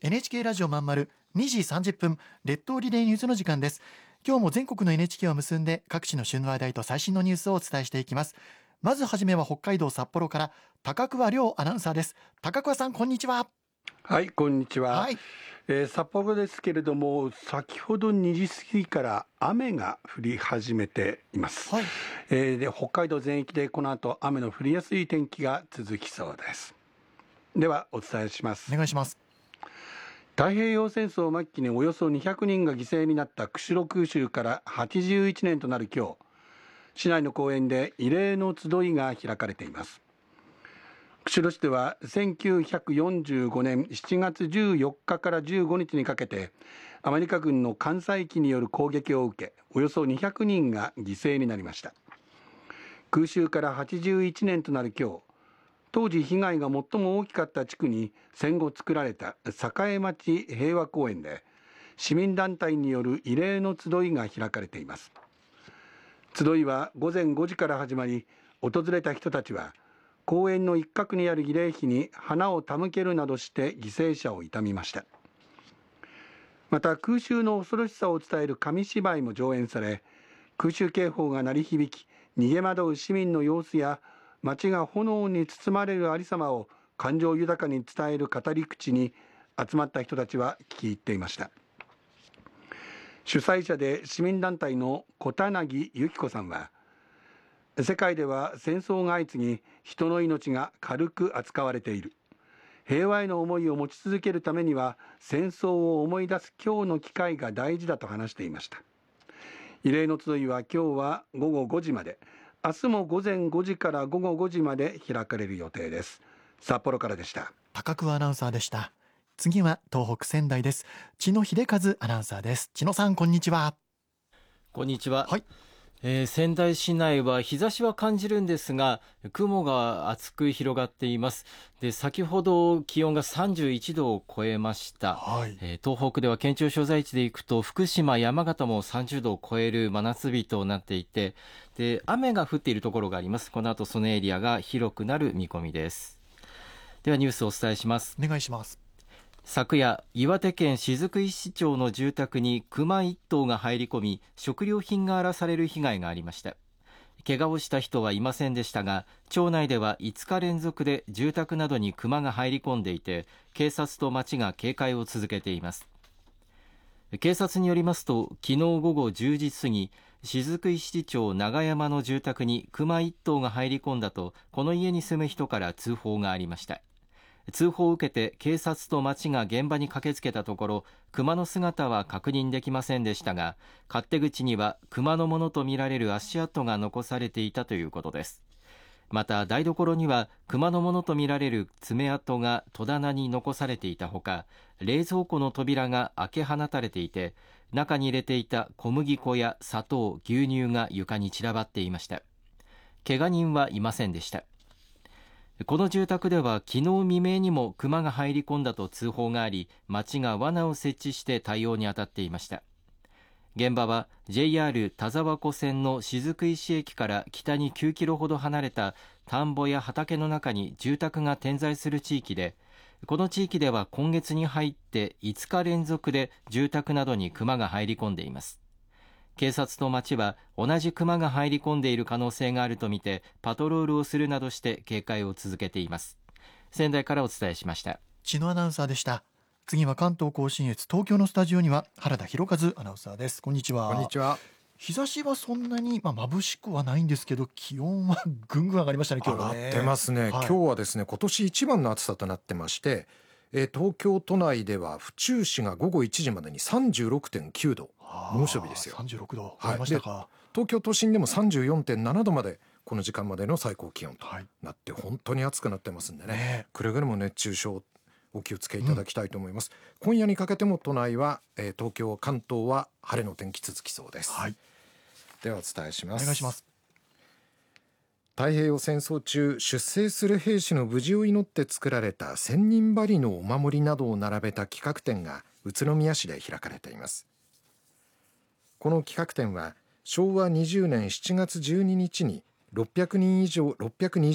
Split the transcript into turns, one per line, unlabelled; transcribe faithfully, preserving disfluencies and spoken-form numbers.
エヌエイチケー ラジオまんまるにじさんじゅっぷん列島リレーニュースの時間です。今日も全国の エヌエイチケー を結んで各地の旬の話題と最新のニュースをお伝えしていきます。まずはじめは北海道札幌から高桑亮アナウンサーです。高桑さん、こんにちは。
はい、こんにちは。
はい、
えー札幌ですけれども、先ほどにじ過ぎから雨が降り始めています。
はい、
えーで北海道全域でこの後雨の降りやすい天気が続きそうです。ではお伝えします。
お願いします。
太平洋戦争末期におよそにひゃくにんが犠牲になった釧路空襲からはちじゅういちねんとなる今日、市内の公園で慰霊の集いが開かれています。釧路市ではせんきゅうひゃくよんじゅうごねんしちがつじゅうよっかからじゅうごにちにかけてアメリカ軍の艦載機による攻撃を受け、およそにひゃくにんが犠牲になりました。空襲からはちじゅういちねんとなる今日、当時被害が最も大きかった地区に戦後作られた栄町平和公園で市民団体による慰霊の集いが開かれています。集いはごぜんごじから始まり、訪れた人たちは公園の一角にある慰霊碑に花を手向けるなどして犠牲者を悼みました。また空襲の恐ろしさを伝える紙芝居も上演され、空襲警報が鳴り響き逃げ惑う市民の様子や街が炎に包まれるありさまを感情豊かに伝える語り口に集まった人たちは聞き入っていました。主催者で市民団体の小田凪由紀子さんは、世界では戦争が相次ぎ人の命が軽く扱われている。平和への思いを持ち続けるためには戦争を思い出す今日の機会が大事だと話していました。慰霊の集いは今日はごごごじまで、明日もごぜんごじからごごごじまで開かれる予定です。札幌からでした。
高桑アナウンサーでした。次は東北仙台です。千野秀和アナウンサーです。千野さん、こんにちは。
こんにちは。
はい、
えー仙台市内は日差しは感じるんですが、雲が厚く広がっています。で、先ほど気温がさんじゅういちどを超えました。
はい、
えー東北では県庁所在地で行くと福島、山形もさんじゅうどを超える真夏日となっていて、で、雨が降っているところがあります。この後そのエリアが広くなる見込みです。ではニュースをお伝えします。
お願いします。
昨夜、岩手県雫石町の住宅にクマいっとうが入り込み、食料品が荒らされる被害がありました。怪我をした人はいませんでしたが、町内ではいつか連続で住宅などにクマが入り込んでいて、警察と町が警戒を続けています。警察によりますと、昨日午後じゅうじ過ぎ、雫石町長山の住宅にクマいっとうが入り込んだと、この家に住む人から通報がありました。通報を受けて警察と町が現場に駆けつけたところ、熊の姿は確認できませんでしたが、勝手口には熊のものとみられる足跡が残されていたということです。また台所には熊のものとみられる爪痕が戸棚に残されていたほか、冷蔵庫の扉が開け放たれていて、中に入れていた小麦粉や砂糖、牛乳が床に散らばっていました。怪我人はいませんでした。この住宅では昨日未明にもクマが入り込んだと通報があり、町が罠を設置して対応に当たっていました。現場は ジェイアール 田沢湖線の雫石駅から北にきゅうキロほど離れた田んぼや畑の中に住宅が点在する地域で、この地域では今月に入っていつか連続で住宅などにクマが入り込んでいます。警察と町は同じクマが入り込んでいる可能性があるとみてパトロールをするなどして警戒を続けています。仙台からお伝えしました。
千野アナウンサーでした。次は関東甲信越、東京のスタジオには原田博和アナウンサーです。こんにちは。
こんにちは。
日差しはそんなに、まあ、眩しくはないんですけど、気温はぐんぐん上がりましたね、今日はね。
上がってますね、
はい、
今日はですね、今年一番の暑さとなってまして、えー東京都内では府中市がごごいちじまでに さんじゅうろくてんきゅうど、猛暑日ですよ。
さんじゅうろくど超えましたか。
はい、東京都心でも さんじゅうよんてんななどまでこの時間までの最高気温となって、はい、本当に暑くなってますんでね、ね、くれぐれも熱中症お気をつけいただきたいと思います、うん、今夜にかけても都内は、えー、東京関東は晴れの天気続きそうです、はい、ではお伝えします。
お願いします。
太平洋戦争中、出征する兵士の無事を祈って作られた千人針のお守りなどを並べた企画展が宇都宮市で開かれています。この企画展はしょうわにじゅうねんしちがつじゅうににちにろっぴゃくにん以上ろっぴゃくにじゅう